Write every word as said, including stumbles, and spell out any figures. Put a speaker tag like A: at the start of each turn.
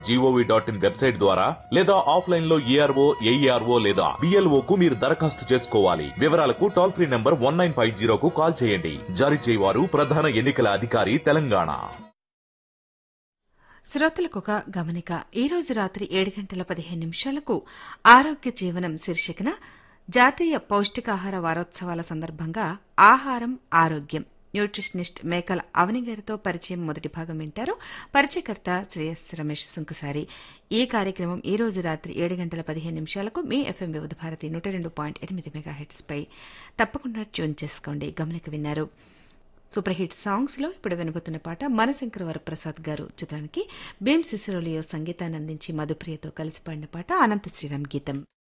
A: GOV dot in website ద్వారా లేదా offline లో ఏఆర్ఓ ఏఈఆర్ఓ లేదా బిఎల్ఓ కు మీరు దరఖాస్తు చేసుకోవాలి. వివరాలకు toll free number one nine five జీరోకు call చేయండి. జారీ చేయవారు ప్రధాన ఎన్నికల అధికారి తెలంగాణ.
B: శ్రోతలకు ఒక గమనిక. ఈ రోజు రాత్రి ఏడు గంటల పదిహేను నిమిషాలకు ఆరోగ్య జీవనం శీర్షికన జాతీయ పౌష్టికాహార వారోత్సవాల సందర్భంగా ఆహారం ఆరోగ్యం న్యూట్రిషనిస్ట్ మేకల అవని గారితో పరిచయం మొదటి భాగం వింటారు. పరిచయకర్త శ్రీ ఎస్ రమేష్ సుంకసారి. ఈ కార్యక్రమం ఈ రోజు రాత్రి ఏడు గంటల పదిహేను నిమిషాలకు మీ ఎఫ్ఎం వివిధ భారతి నూట రెండు పాయింట్ ఎనిమిది మెగా హెడ్స్ పై తప్పకుండా ట్యూన్ చేసుకోండి. గమనిక విన్నారు. సూపర్ హిట్ సాంగ్స్ లో ఇప్పుడు వినబోతున్న పాట మనశంకర వరప్రసాద్ గారు చిత్రానికి భీమ్ సిసిరోలియో సంగీతాన్ని అందించి మధుప్రియతో కలిసి పాడిన పాట అనంత శ్రీరామ్ గీతం.